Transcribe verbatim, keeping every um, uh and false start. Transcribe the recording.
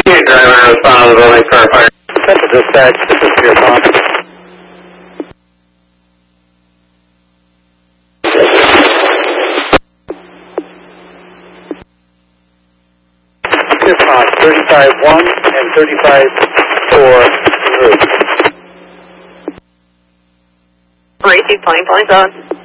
Hey, driver, respond to the building for a fire. Central Dispatch, this is your phone. Response thirty-five one and thirty-five four group. Racing, plane, plane's on.